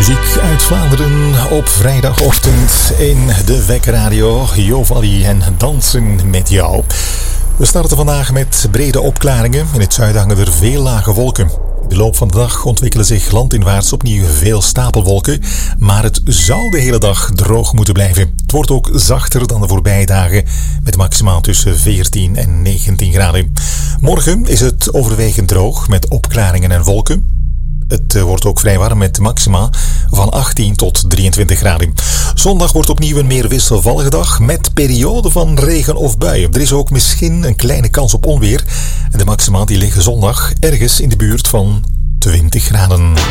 Muziek uit Vlaanderen op vrijdagochtend in de Wekradio. Jovali en Dansen met jou. We starten vandaag met brede opklaringen. In het zuiden hangen er veel lage wolken. In de loop van de dag ontwikkelen zich landinwaarts opnieuw veel stapelwolken. Maar het zou de hele dag droog moeten blijven. Het wordt ook zachter dan de voorbije dagen. Met maximaal tussen 14 en 19 graden. Morgen is het overwegend droog met opklaringen en wolken. Het wordt ook vrij warm met maxima van 18 tot 23 graden. Zondag wordt opnieuw een meer wisselvallige dag met perioden van regen of buien. Er is ook misschien een kleine kans op onweer. En de maxima die liggen zondag ergens in de buurt van 20 graden.